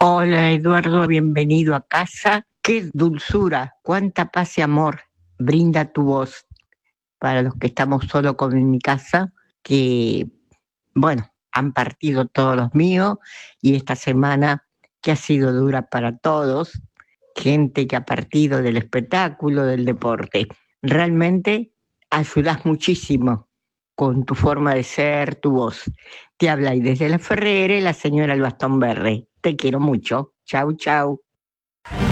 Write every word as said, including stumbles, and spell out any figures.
Hola Eduardo, bienvenido a casa. Qué dulzura, cuánta paz y amor brinda tu voz para los que estamos solo con en mi casa, que, bueno, han partido todos los míos y esta semana que ha sido dura para todos, gente que ha partido del espectáculo, del deporte. Realmente ayudas muchísimo con tu forma de ser, tu voz. Te habla y desde la Ferrere la señora El Bastón Verde. Te quiero mucho. Chau, chau.